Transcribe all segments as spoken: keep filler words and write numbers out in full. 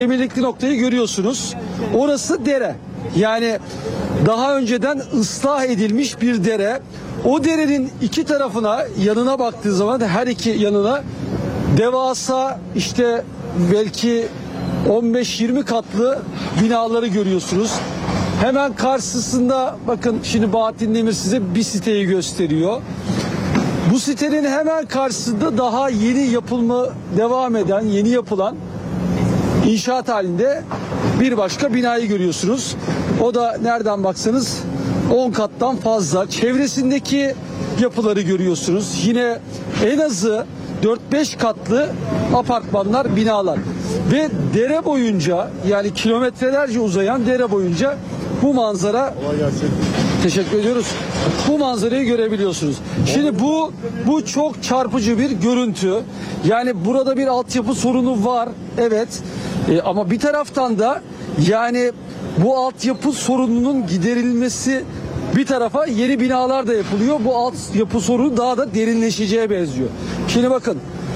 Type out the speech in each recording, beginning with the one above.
Demirlikli noktayı görüyorsunuz. Orası dere. Yani daha önceden ıslah edilmiş bir dere. O derenin iki tarafına, yanına baktığı zaman her iki yanına devasa işte belki on beş yirmi katlı binaları görüyorsunuz. Hemen karşısında bakın, şimdi Bahattin Demir size bir siteyi gösteriyor. Bu sitenin hemen karşısında daha yeni yapılma devam eden, yeni yapılan İnşaat halinde bir başka binayı görüyorsunuz. O da nereden baksanız on kattan fazla. Çevresindeki yapıları görüyorsunuz. Yine en azı dört beş katlı apartmanlar, binalar. Ve dere boyunca, yani kilometrelerce uzayan dere boyunca bu manzara. Teşekkür ediyoruz. Bu manzarayı görebiliyorsunuz. Şimdi bu bu çok çarpıcı bir görüntü. Yani burada bir altyapı sorunu var. Evet. E, ama bir taraftan da yani bu altyapı sorununun giderilmesi bir tarafa, yeni binalar da yapılıyor. Bu altyapı sorunu daha da derinleşeceğe benziyor. Şimdi bakın.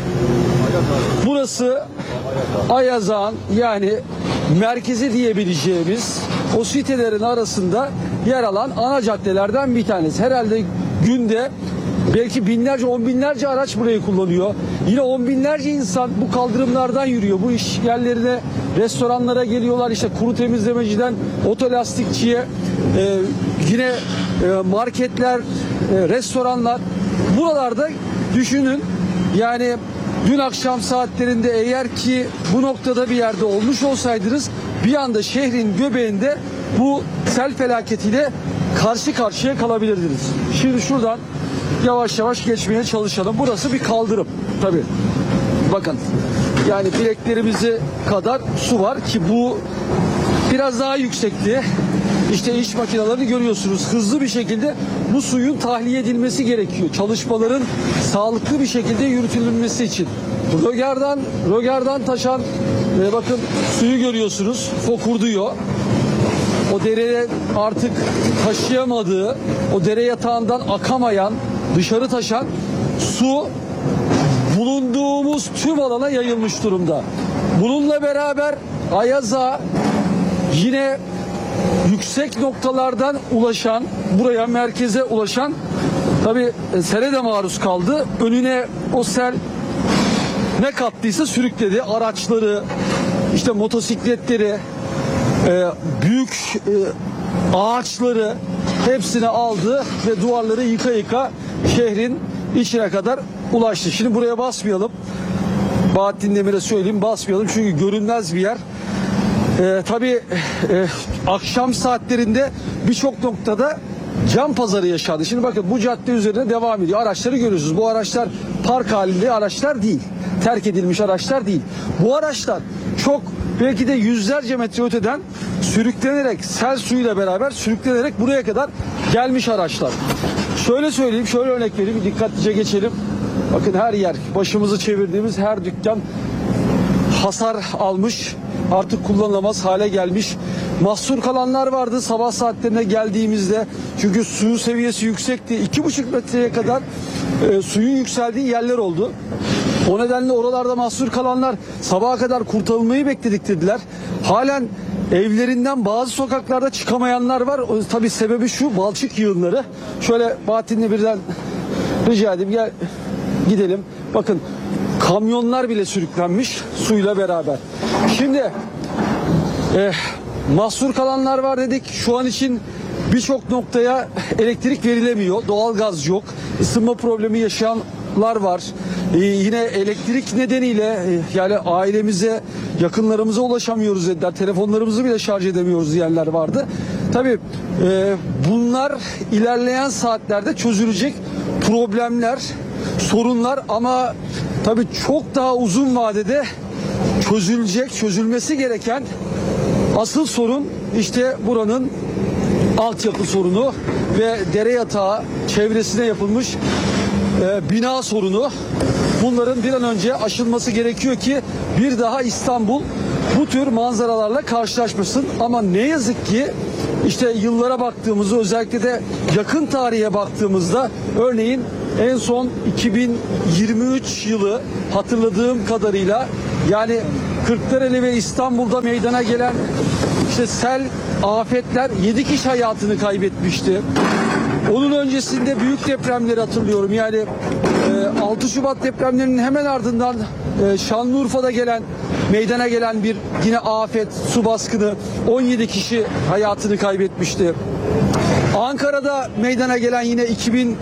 Burası Ayazağ'ın, yani merkezi diyebileceğimiz o sitelerin arasında yer alan ana caddelerden bir tanesi. Herhalde günde belki binlerce, on binlerce araç burayı kullanıyor. Yine on binlerce insan bu kaldırımlardan yürüyor. Bu iş yerlerine, restoranlara geliyorlar. İşte kuru temizlemeciden otolastikçiye, e, yine e, marketler, e, restoranlar. Buralarda düşünün, yani dün akşam saatlerinde eğer ki bu noktada bir yerde olmuş olsaydınız, bir anda şehrin göbeğinde bu sel felaketiyle karşı karşıya kalabilirdiniz. Şimdi şuradan yavaş yavaş geçmeye çalışalım. Burası bir kaldırım tabii. Bakın, yani bileklerimizi kadar su var ki bu biraz daha yüksekti. İşte iş makinelerini görüyorsunuz. Hızlı bir şekilde bu suyun tahliye edilmesi gerekiyor. Çalışmaların sağlıklı bir şekilde yürütülmesi için. Rögerden, rögerden taşan e, bakın suyu görüyorsunuz. Fokurduyor. O dereye artık taşıyamadığı, o dere yatağından akamayan, dışarı taşan su bulunduğumuz tüm alana yayılmış durumda. Bununla beraber Ayazağ yine yüksek noktalardan ulaşan, buraya merkeze ulaşan tabii sele de maruz kaldı. Önüne o sel ne kattıysa sürükledi. Araçları, işte motosikletleri, e, büyük e, ağaçları hepsini aldı ve duvarları yıka yıka şehrin içine kadar ulaştı. Şimdi buraya basmayalım. Bahattin Demir'e söyleyeyim, basmayalım çünkü görünmez bir yer. Ee, tabii e, akşam saatlerinde birçok noktada can pazarı yaşandı. Şimdi bakın, bu cadde üzerine devam ediyor. Araçları görüyorsunuz. Bu araçlar park halinde araçlar değil. Terk edilmiş araçlar değil. Bu araçlar çok, belki de yüzlerce metre öteden sürüklenerek, sel suyuyla beraber sürüklenerek buraya kadar gelmiş araçlar. Şöyle söyleyeyim, şöyle örnek vereyim. Dikkatlice geçelim. Bakın, her yer, başımızı çevirdiğimiz her dükkan hasar almış. Artık kullanılamaz hale gelmiş. Mahsur kalanlar vardı sabah saatlerine geldiğimizde. Çünkü suyun seviyesi yüksekti. iki buçuk metreye kadar e, suyun yükseldiği yerler oldu. O nedenle oralarda mahsur kalanlar sabaha kadar kurtarılmayı bekledik dediler. Halen evlerinden bazı sokaklarda çıkamayanlar var. O, tabii sebebi şu, balçık yığınları. Şöyle Bahattin'le birden rica edeyim, gel gidelim. Bakın, kamyonlar bile sürüklenmiş suyla beraber. Şimdi e, mahsur kalanlar var dedik. Şu an için birçok noktaya elektrik verilemiyor. Doğalgaz yok. Isınma problemi yaşayanlar var. Ee, yine elektrik nedeniyle e, yani ailemize, yakınlarımıza ulaşamıyoruz dediler. Telefonlarımızı bile şarj edemiyoruz diyenler vardı. Tabii e, bunlar ilerleyen saatlerde çözülecek problemler, sorunlar, ama tabii çok daha uzun vadede çözülecek, çözülmesi gereken asıl sorun işte buranın altyapı sorunu ve dere yatağı çevresine yapılmış e, bina sorunu. Bunların bir an önce aşılması gerekiyor ki bir daha İstanbul bu tür manzaralarla karşılaşmasın. Ama ne yazık ki işte yıllara baktığımızda, özellikle de yakın tarihe baktığımızda, örneğin en son iki bin yirmi üç yılı hatırladığım kadarıyla, yani Kırklareli ve İstanbul'da meydana gelen işte sel, afetler yedi kişi hayatını kaybetmişti. Onun öncesinde büyük depremleri hatırlıyorum. Yani e, altı Şubat depremlerinin hemen ardından e, Şanlıurfa'da gelen meydana gelen bir yine afet, su baskını, on yedi kişi hayatını kaybetmişti. Ankara'da meydana gelen yine iki bin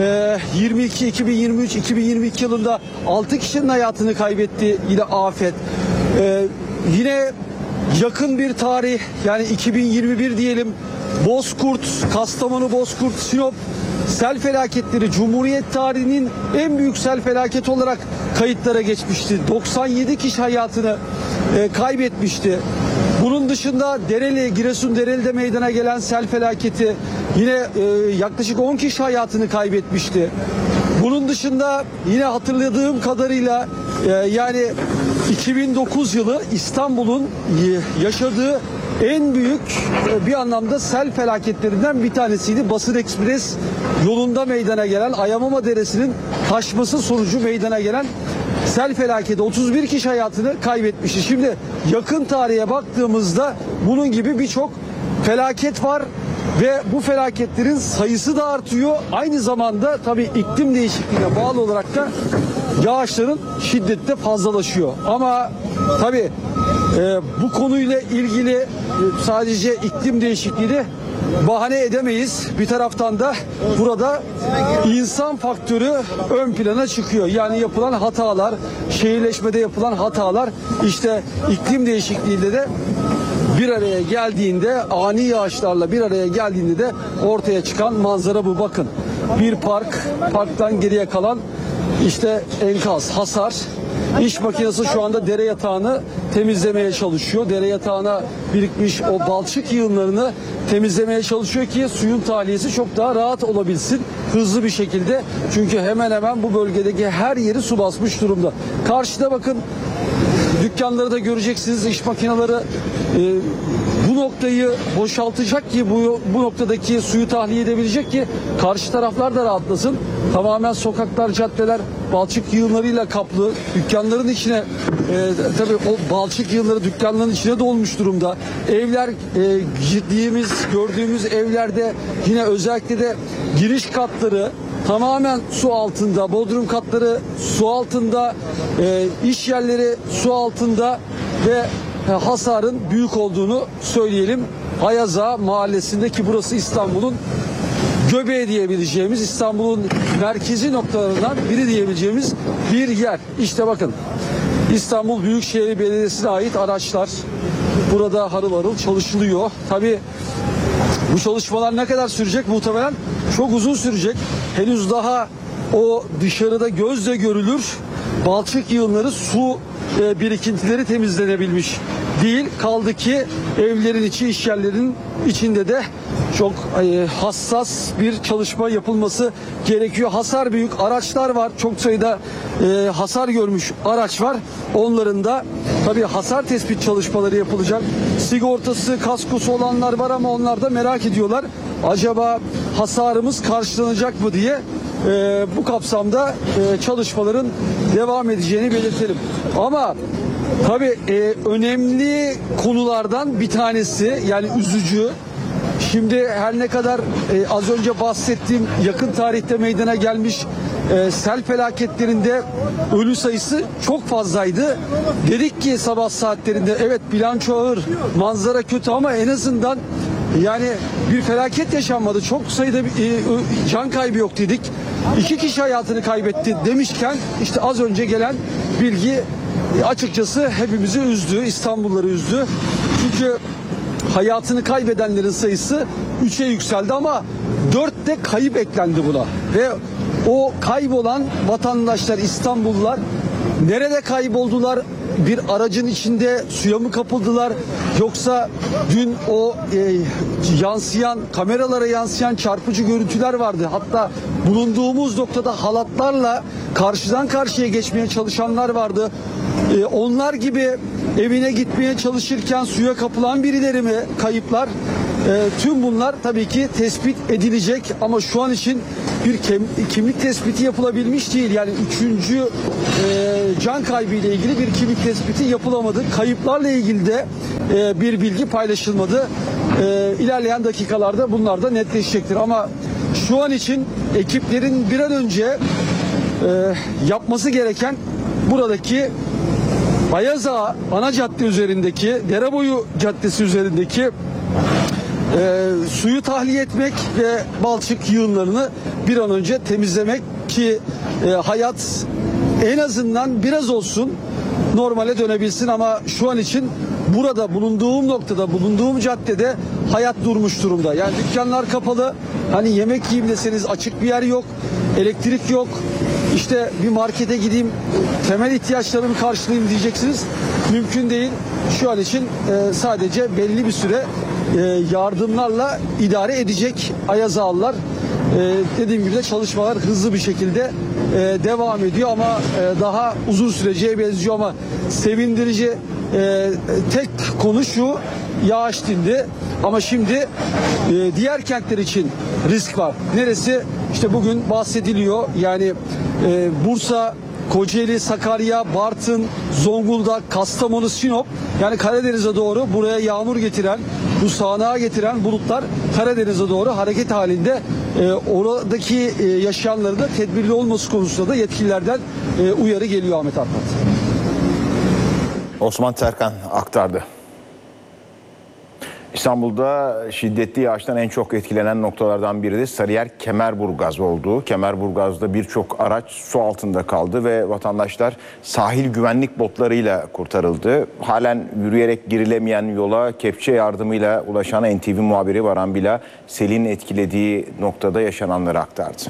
yirmi iki, iki bin yirmi üç, iki bin yirmi iki yılında altı kişinin hayatını kaybetti yine afet. E, yine yakın bir tarih, yani iki bin yirmi bir diyelim, Bozkurt, Kastamonu, Bozkurt, Sinop sel felaketleri Cumhuriyet tarihinin en büyük sel felaketi olarak kayıtlara geçmişti. doksan yedi kişi hayatını e, kaybetmişti. Bunun dışında Dereli, Giresun Dereli'de meydana gelen sel felaketi yine e, yaklaşık on kişi hayatını kaybetmişti. Bunun dışında yine hatırladığım kadarıyla e, yani iki bin dokuz yılı İstanbul'un yaşadığı en büyük e, bir anlamda sel felaketlerinden bir tanesiydi. Basın Ekspres yolunda meydana gelen Ayamama Deresi'nin taşması sonucu meydana gelen sel felaketi otuz bir kişi hayatını kaybetmişti. Şimdi yakın tarihe baktığımızda bunun gibi birçok felaket var ve bu felaketlerin sayısı da artıyor. Aynı zamanda tabii iklim değişikliğine bağlı olarak da yağışların şiddeti de fazlalaşıyor. Ama tabii e, bu konuyla ilgili e, sadece iklim değişikliğini bahane edemeyiz. Bir taraftan da burada insan faktörü ön plana çıkıyor. Yani yapılan hatalar, şehirleşmede yapılan hatalar, işte iklim değişikliğinde de bir araya geldiğinde, ani yağışlarla bir araya geldiğinde de ortaya çıkan manzara bu. Bakın, bir park, parktan geriye kalan işte enkaz, hasar. İş makinesi şu anda dere yatağını temizlemeye çalışıyor. Dere yatağına birikmiş o balçık yığınlarını temizlemeye çalışıyor ki suyun tahliyesi çok daha rahat olabilsin. Hızlı bir şekilde. Çünkü hemen hemen bu bölgedeki her yeri su basmış durumda. Karşıda bakın, dükkanları da göreceksiniz. İş makineleri e, bu noktayı boşaltacak ki bu, bu noktadaki suyu tahliye edebilecek ki karşı taraflar da rahatlasın. Tamamen sokaklar, caddeler balçık yığınlarıyla kaplı. Dükkanların içine e, tabii o balçık yığınları dükkanların içine dolmuş durumda. Evler, e, gittiğimiz, gördüğümüz evlerde yine özellikle de giriş katları tamamen su altında, bodrum katları su altında, e, iş yerleri su altında ve e, hasarın büyük olduğunu söyleyelim. Ayaza mahallesinde, ki burası İstanbul'un göbeği diyebileceğimiz, İstanbul'un merkezi noktalarından biri diyebileceğimiz bir yer. İşte bakın, İstanbul Büyükşehir Belediyesi'ne ait araçlar burada harıl harıl çalışılıyor. Tabii bu çalışmalar ne kadar sürecek? Muhtemelen çok uzun sürecek. Henüz daha o dışarıda gözle görülür balçık yığınları, su e, birikintileri temizlenebilmiş değil. Kaldı ki evlerin içi, iş yerlerinin içinde de çok e, hassas bir çalışma yapılması gerekiyor. Hasar büyük, araçlar var. Çok sayıda e, hasar görmüş araç var. Onların da tabii hasar tespit çalışmaları yapılacak. Sigortası, kaskosu olanlar var ama onlar da merak ediyorlar. Acaba hasarımız karşılanacak mı diye e, bu kapsamda e, çalışmaların devam edeceğini belirtelim. Ama tabii e, önemli konulardan bir tanesi, yani üzücü. Şimdi her ne kadar e, az önce bahsettiğim yakın tarihte meydana gelmiş e, sel felaketlerinde ölü sayısı çok fazlaydı. Dedik ki sabah saatlerinde evet bilanço ağır, manzara kötü ama en azından yani bir felaket yaşanmadı. Çok sayıda bir, e, can kaybı yok dedik. İki kişi hayatını kaybetti demişken işte az önce gelen bilgi e, açıkçası hepimizi üzdü, İstanbulluları üzdü. Çünkü hayatını kaybedenlerin sayısı üçe yükseldi ama dörtte kayıp eklendi buna. Ve o kaybolan vatandaşlar, İstanbullular nerede kayboldular? Bir aracın içinde suya mı kapıldılar? Yoksa dün o e, yansıyan, kameralara yansıyan çarpıcı görüntüler vardı. Hatta bulunduğumuz noktada halatlarla karşıdan karşıya geçmeye çalışanlar vardı. E, onlar gibi evine gitmeye çalışırken suya kapılan birileri mi kayıplar? tüm bunlar tabii ki tespit edilecek ama şu an için bir kimlik tespiti yapılabilmiş değil. Yani üçüncü e, can kaybı ile ilgili bir kimlik tespiti yapılamadı. Kayıplarla ilgili de e, bir bilgi paylaşılmadı. E, ilerleyen dakikalarda bunlar da netleşecektir. Ama şu an için ekiplerin bir an önce e, yapması gereken buradaki Ayaza ana cadde üzerindeki, Dereboyu Caddesi üzerindeki e, suyu tahliye etmek ve balçık yığınlarını bir an önce temizlemek ki e, hayat en azından biraz olsun normale dönebilsin. Ama şu an için burada bulunduğum noktada, bulunduğum caddede hayat durmuş durumda. Yani dükkanlar kapalı, hani yemek yiyeyim deseniz açık bir yer yok, elektrik yok. İşte bir markete gideyim, temel ihtiyaçlarımı karşılayayım diyeceksiniz. Mümkün değil. Şu an için e, sadece belli bir süre e, yardımlarla idare edecek Ayazalılar. E, dediğim gibi de çalışmalar hızlı bir şekilde e, devam ediyor ama e, daha uzun süreceğe benziyor ama sevindirici e, tek konu şu: yağış dindi ama şimdi e, diğer kentler için risk var. Neresi? İşte bugün bahsediliyor. Yani e, Bursa, Kocaeli, Sakarya, Bartın, Zonguldak, Kastamonu, Sinop, yani Karadeniz'e doğru buraya yağmur getiren, bu sağanağı getiren bulutlar Karadeniz'e doğru hareket halinde. E, oradaki e, yaşayanların da tedbirli olması konusunda da yetkililerden e, uyarı geliyor Ahmet Arpat. Osman Terkan aktardı. İstanbul'da şiddetli yağıştan en çok etkilenen noktalardan biri de Sarıyer Kemerburgaz oldu. Kemerburgaz'da birçok araç su altında kaldı ve vatandaşlar sahil güvenlik botlarıyla kurtarıldı. Halen yürüyerek girilemeyen yola kepçe yardımıyla ulaşan N T V muhabiri Baran Bila, selin etkilediği noktada yaşananları aktardı.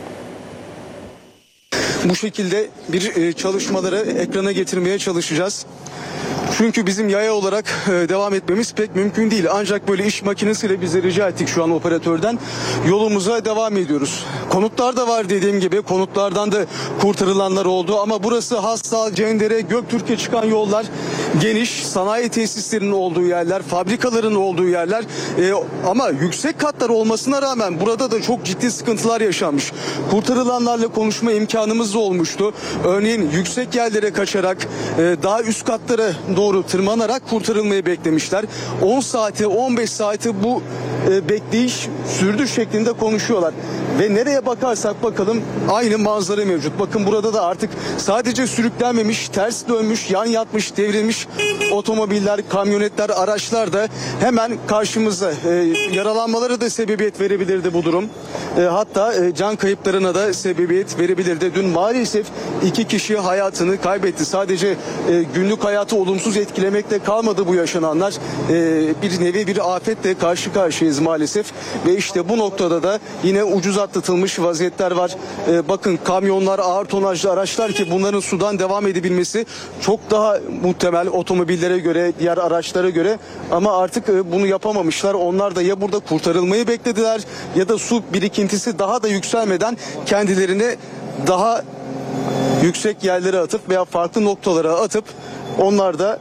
Bu şekilde bir çalışmaları ekrana getirmeye çalışacağız. Çünkü bizim yaya olarak devam etmemiz pek mümkün değil. Ancak böyle iş makinesiyle biz de rica ettik şu an operatörden. Yolumuza devam ediyoruz. Konutlar da var dediğim gibi. Konutlardan da kurtarılanlar oldu. Ama burası Hastal, Cendere, Göktürk'e çıkan yollar geniş. Sanayi tesislerinin olduğu yerler, fabrikaların olduğu yerler. Ee, ama yüksek katlar olmasına rağmen burada da çok ciddi sıkıntılar yaşanmış. Kurtarılanlarla konuşma imkanımız da olmuştu. Örneğin yüksek yerlere kaçarak e, daha üst katlara doğru tırmanarak kurtarılmayı beklemişler. on saati on beş saati bu e, bekleyiş sürdü şeklinde konuşuyorlar. Ve nereye bakarsak bakalım aynı manzara mevcut. Bakın burada da artık sadece sürüklenmemiş, ters dönmüş, yan yatmış, devrilmiş otomobiller, kamyonetler, araçlar da hemen karşımızda. E, yaralanmalara da sebebiyet verebilirdi bu durum. E, hatta e, can kayıplarına da sebebiyet verebilirdi. Dün maalesef iki kişi hayatını kaybetti. Sadece e, günlük hayatı olumsuz etkilemekle kalmadı bu yaşananlar. E, bir nevi bir afetle karşı karşıyayız maalesef. Ve işte bu noktada da yine ucuz atlatılmış vaziyetler var. E, bakın kamyonlar, ağır tonajlı araçlar ki bunların sudan devam edebilmesi çok daha muhtemel otomobillere göre, diğer araçlara göre, ama artık e, bunu yapamamışlar. Onlar da ya burada kurtarılmayı beklediler ya da su birikintisi daha da yükselmeden kendilerini daha yüksek yerlere atıp veya farklı noktalara atıp onlar da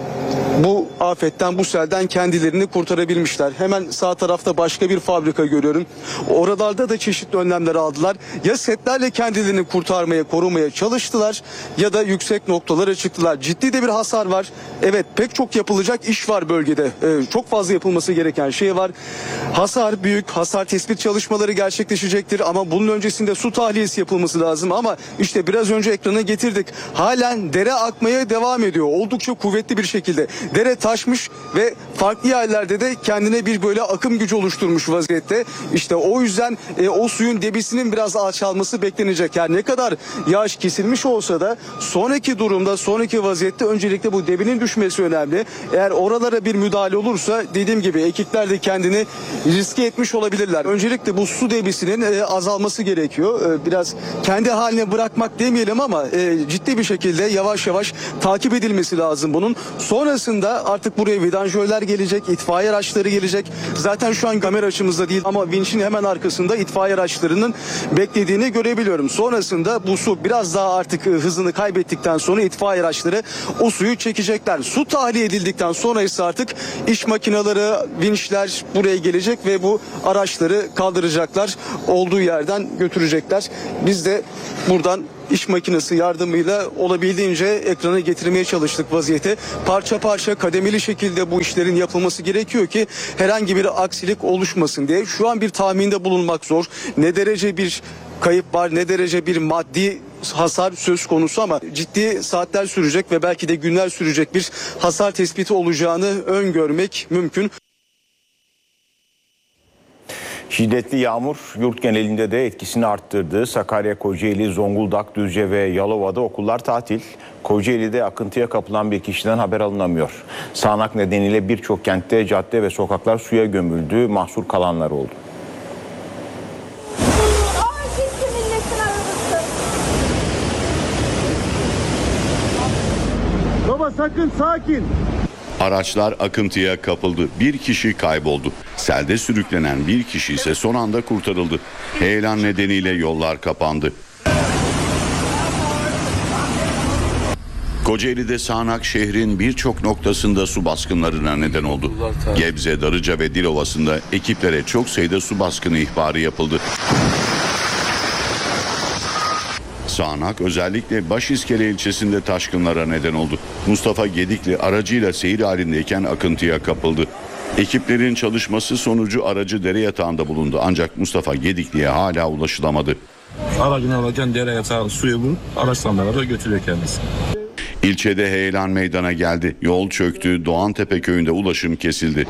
bu afetten, bu selden kendilerini kurtarabilmişler. Hemen sağ tarafta başka bir fabrika görüyorum. Oralarda da çeşitli önlemler aldılar. Ya setlerle kendilerini kurtarmaya, korumaya çalıştılar ya da yüksek noktalara çıktılar. Ciddi de bir hasar var. Evet, pek çok yapılacak iş var bölgede. Ee, çok fazla yapılması gereken şey var. Hasar büyük, hasar tespit çalışmaları gerçekleşecektir ama bunun öncesinde su tahliyesi yapılması lazım. Ama işte biraz önce ekrana getirdik. Halen dere akmaya devam ediyor. Oldukça kuvvetli bir şekilde. Dere taşmış ve farklı yerlerde de kendine bir böyle akım gücü oluşturmuş vaziyette. İşte o yüzden e, o suyun debisinin biraz alçalması beklenecek. Yani ne kadar yağış kesilmiş olsa da sonraki durumda, sonraki vaziyette öncelikle bu debinin düşmesi önemli. Eğer oralara bir müdahale olursa dediğim gibi ekipler de kendini riske etmiş olabilirler. Öncelikle bu su debisinin e, azalması gerekiyor. E, biraz kendi haline bırakmak demeyelim ama e, ciddi bir şekilde yavaş yavaş takip edilmesi lazım bunun. Sonrasında artık buraya vidanjörler gelecek, itfaiye araçları gelecek. Zaten şu an kamera açımızda değil ama vinçin hemen arkasında itfaiye araçlarının beklediğini görebiliyorum. Sonrasında bu su biraz daha artık hızını kaybettikten sonra itfaiye araçları o suyu çekecekler. Su tahliye edildikten sonra ise artık iş makineleri, vinçler buraya gelecek ve bu araçları kaldıracaklar. Olduğu yerden götürecekler. Biz de buradan iş makinesi yardımıyla olabildiğince ekrana getirmeye çalıştık vaziyete. Parça parça kademeli şekilde bu işlerin yapılması gerekiyor ki herhangi bir aksilik oluşmasın diye. Şu an bir tahminde bulunmak zor. Ne derece bir kayıp var, ne derece bir maddi hasar söz konusu ama ciddi saatler sürecek ve belki de günler sürecek bir hasar tespiti olacağını öngörmek mümkün. Şiddetli yağmur yurt genelinde de etkisini arttırdı. Sakarya, Kocaeli, Zonguldak, Düzce ve Yalova'da okullar tatil. Kocaeli'de akıntıya kapılan bir kişiden haber alınamıyor. Sağanak nedeniyle birçok kentte cadde ve sokaklar suya gömüldü. Mahsur kalanlar oldu. Baba sakın, sakin. Araçlar akıntıya kapıldı. Bir kişi kayboldu. Selde sürüklenen bir kişi ise son anda kurtarıldı. Heyelan nedeniyle yollar kapandı. Kocaeli'de sağanak şehrin birçok noktasında su baskınlarına neden oldu. Gebze, Darıca ve Dilovası'nda ekiplere çok sayıda su baskını ihbarı yapıldı. Sağanak özellikle Başiskele ilçesinde taşkınlara neden oldu. Mustafa Gedikli aracıyla seyir halindeyken akıntıya kapıldı. Ekiplerin çalışması sonucu aracı dere yatağında bulundu ancak Mustafa Gedikli'ye hala ulaşılamadı. Aracını alırken dere yatağı suyu bulup araçla beraber götürüyor kendisi. İlçede heyelan meydana geldi. Yol çöktü. Doğantepe köyünde ulaşım kesildi.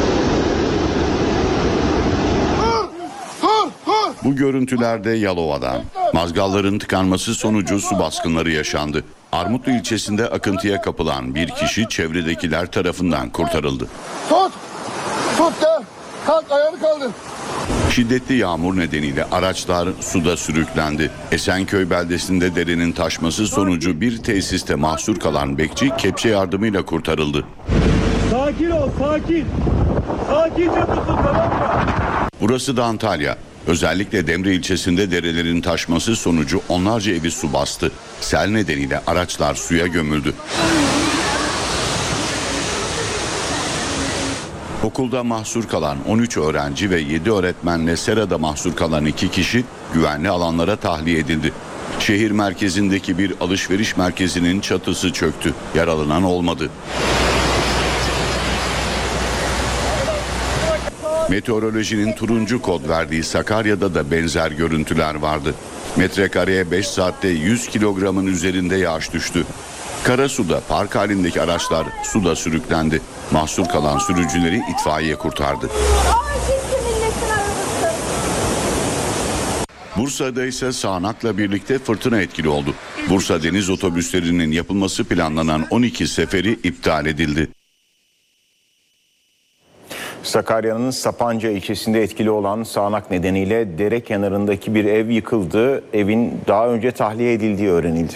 Bu görüntülerde Yalova'dan. Mazgalların tıkanması sonucu su baskınları yaşandı. Armutlu ilçesinde akıntıya kapılan bir kişi çevredekiler tarafından kurtarıldı. Tut! Tut da! Kalk, ayağını kaldır. Şiddetli yağmur nedeniyle araçlar suda sürüklendi. Esenköy beldesinde derenin taşması sonucu bir tesiste mahsur kalan bekçi kepçe yardımıyla kurtarıldı. Sakin ol, sakin. Sakince tutun, tamam mı? Burası da Antalya. Özellikle Demre ilçesinde derelerin taşması sonucu onlarca evi su bastı. Sel nedeniyle araçlar suya gömüldü. Okulda mahsur kalan on üç öğrenci ve yedi öğretmenle serada mahsur kalan iki kişi güvenli alanlara tahliye edildi. Şehir merkezindeki bir alışveriş merkezinin çatısı çöktü. Yaralanan olmadı. Meteorolojinin turuncu kod verdiği Sakarya'da da benzer görüntüler vardı. Metrekareye beş saatte yüz kilogramın üzerinde yağış düştü. Karasu'da park halindeki araçlar suda sürüklendi. Mahsur kalan sürücüleri itfaiye kurtardı. Bursa'da ise sağanakla birlikte fırtına etkili oldu. Bursa deniz otobüslerinin yapılması planlanan on iki seferi iptal edildi. Sakarya'nın Sapanca ilçesinde etkili olan sağanak nedeniyle dere kenarındaki bir ev yıkıldı. Evin daha önce tahliye edildiği öğrenildi.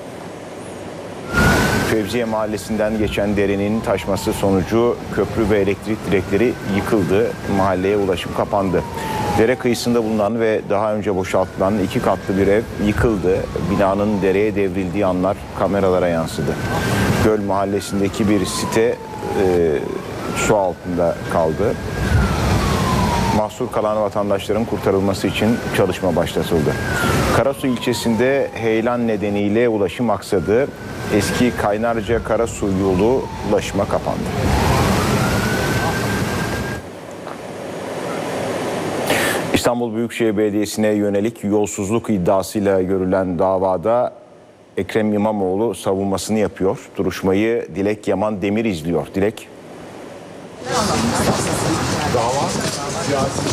Fevziye Mahallesi'nden geçen derenin taşması sonucu köprü ve elektrik direkleri yıkıldı. Mahalleye ulaşım kapandı. Dere kıyısında bulunan ve daha önce boşaltılan iki katlı bir ev yıkıldı. Binanın dereye devrildiği anlar kameralara yansıdı. Göl Mahallesi'ndeki bir site e, su altında kaldı. Mahsur kalan vatandaşların kurtarılması için çalışma başlatıldı. Karasu ilçesinde heyelan nedeniyle ulaşım aksadı. Eski Kaynarca Karasu yolu ulaşıma kapandı. İstanbul Büyükşehir Belediyesi'ne yönelik yolsuzluk iddiasıyla görülen davada Ekrem İmamoğlu savunmasını yapıyor. Duruşmayı Dilek Yaman Demir izliyor. Dilek. Dava siyasi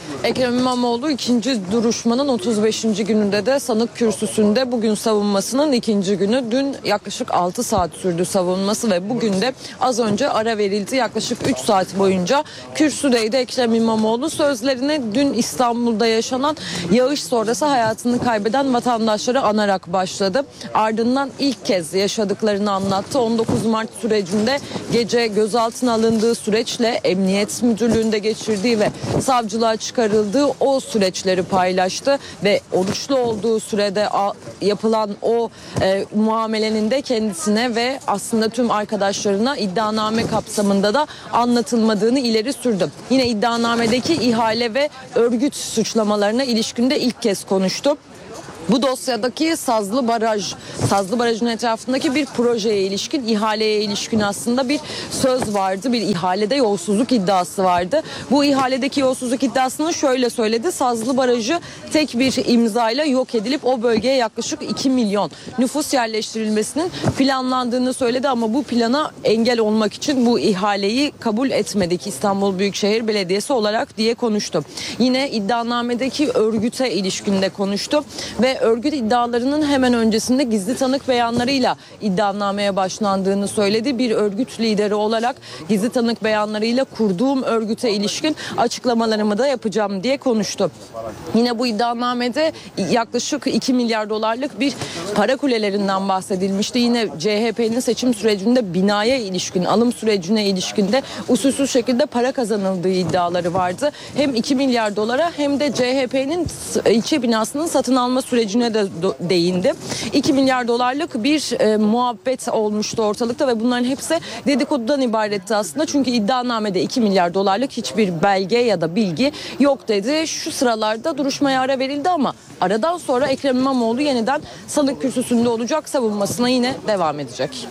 Ekrem İmamoğlu ikinci duruşmanın otuz beşinci gününde de sanık kürsüsünde, bugün savunmasının ikinci günü. Dün yaklaşık altı saat sürdü savunması ve bugün de az önce ara verildi. Yaklaşık üç saat boyunca kürsüdeydi Ekrem İmamoğlu. Sözlerine dün İstanbul'da yaşanan yağış sonrası hayatını kaybeden vatandaşları anarak başladı. Ardından ilk kez yaşadıklarını anlattı. on dokuz Mart sürecinde gece gözaltına alındığı süreçle Emniyet Müdürlüğü'nde geçirdiği ve savcılığa çıkarıldığı o süreçleri paylaştı ve oruçlu olduğu sürede yapılan o e, muamelenin de kendisine ve aslında tüm arkadaşlarına iddianame kapsamında da anlatılmadığını ileri sürdü. Yine iddianamedeki ihale ve örgüt suçlamalarına ilişkin de ilk kez konuştu. Bu dosyadaki Sazlı Baraj, Sazlı Baraj'ın etrafındaki bir projeye ilişkin, ihaleye ilişkin aslında bir söz vardı. Bir ihalede yolsuzluk iddiası vardı. Bu ihaledeki yolsuzluk iddiasını şöyle söyledi. Sazlı Barajı tek bir imzayla yok edilip o bölgeye yaklaşık iki milyon nüfus yerleştirilmesinin planlandığını söyledi ama bu plana engel olmak için bu ihaleyi kabul etmedik İstanbul Büyükşehir Belediyesi olarak diye konuştu. Yine iddianamedeki örgüte ilişkin de konuştu ve örgüt iddialarının hemen öncesinde gizli tanık beyanlarıyla iddianameye başlandığını söyledi. Bir örgüt lideri olarak gizli tanık beyanlarıyla kurduğum örgüte ilişkin açıklamalarımı da yapacağım diye konuştu. Yine bu iddianamede yaklaşık iki milyar dolarlık bir para kulelerinden bahsedilmişti. Yine C H P'nin seçim sürecinde binaya ilişkin, alım sürecine ilişkin de usulsüz şekilde para kazanıldığı iddiaları vardı. Hem iki milyar dolara hem de C H P'nin ilçe binasının satın alma sürecine de değindi. iki milyar dolarlık bir e, muhabbet olmuştu ortalıkta ve bunların hepsi dedikodudan ibaretti aslında. Çünkü iddianamede iki milyar dolarlık hiçbir belge ya da bilgi yok dedi. Şu sıralarda duruşmaya ara verildi ama aradan sonra Ekrem İmamoğlu yeniden sanık kürsüsünde olacak, savunmasına yine devam edecek.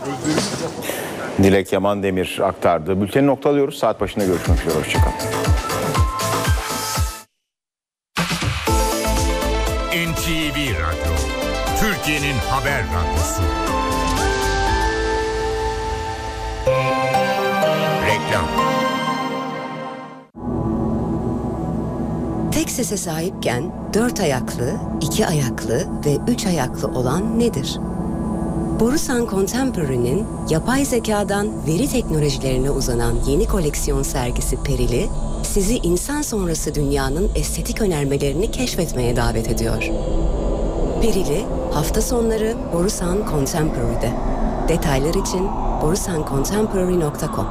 Dilek Yaman Demir aktardı. Bülteni noktalıyoruz. Saat başında görüşmek üzere. Hoşçakalın. N T V Radyo, Türkiye'nin haber radyosu. Reklam. Tek sese sahipken dört ayaklı, iki ayaklı ve üç ayaklı olan nedir? Borusan Contemporary'nin yapay zekadan veri teknolojilerine uzanan yeni koleksiyon sergisi Perili, sizi insan sonrası dünyanın estetik önermelerini keşfetmeye davet ediyor. Perili, hafta sonları Borusan Contemporary'de. Detaylar için borusan contemporary nokta com.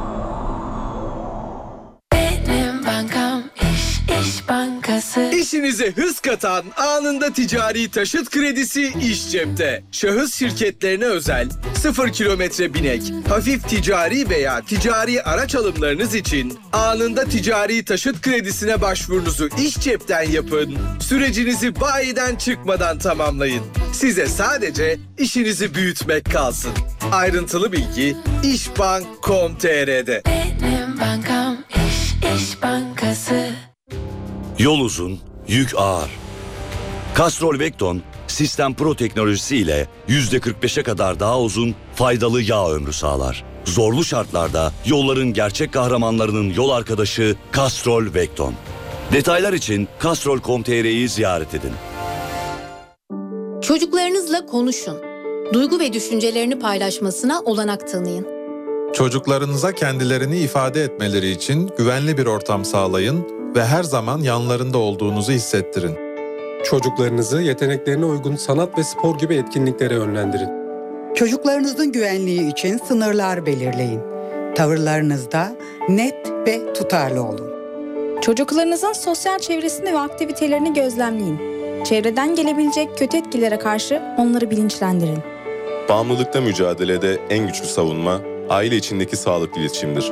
Benim bankam İş, İş Bankası. İşinize hız katan anında ticari taşıt kredisi İş Cep'te. Şahıs şirketlerine özel sıfır kilometre binek, hafif ticari veya ticari araç alımlarınız için anında ticari taşıt kredisine başvurunuzu İş Cep'ten yapın. Sürecinizi bayiden çıkmadan tamamlayın. Size sadece işinizi büyütmek kalsın. Ayrıntılı bilgi işbank nokta com nokta tr'de. Benim bankam İş, İş Bankası. Yol uzun, yük ağır. Castrol Vecton, Sistem Pro teknolojisi ile yüzde kırk beşe kadar daha uzun, faydalı yağ ömrü sağlar. Zorlu şartlarda yolların gerçek kahramanlarının yol arkadaşı Castrol Vecton. Detaylar için castrol nokta com nokta tr'yi ziyaret edin. Çocuklarınızla konuşun. Duygu ve düşüncelerini paylaşmasına olanak tanıyın. Çocuklarınıza kendilerini ifade etmeleri için güvenli bir ortam sağlayın ve her zaman yanlarında olduğunuzu hissettirin. Çocuklarınızı yeteneklerine uygun sanat ve spor gibi etkinliklere yönlendirin. Çocuklarınızın güvenliği için sınırlar belirleyin. Tavırlarınızda net ve tutarlı olun. Çocuklarınızın sosyal çevresini ve aktivitelerini gözlemleyin. Çevreden gelebilecek kötü etkilere karşı onları bilinçlendirin. Bağımlılıkta mücadelede en güçlü savunma, aile içindeki sağlıklı iletişimdir.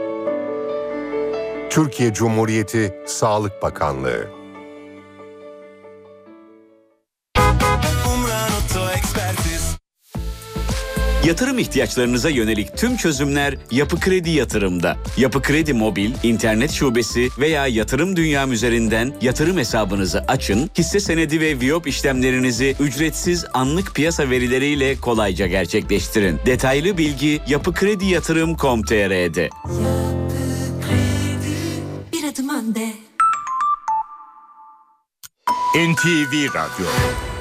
Türkiye Cumhuriyeti Sağlık Bakanlığı. Yatırım ihtiyaçlarınıza yönelik tüm çözümler Yapı Kredi Yatırım'da. Yapı Kredi Mobil, internet şubesi veya Yatırım Dünyam üzerinden yatırım hesabınızı açın, hisse senedi ve Viyop işlemlerinizi ücretsiz anlık piyasa verileriyle kolayca gerçekleştirin. Detaylı bilgi yapı kredi yatırım nokta com nokta tr'de. Bir adım önde. N T V Radyo.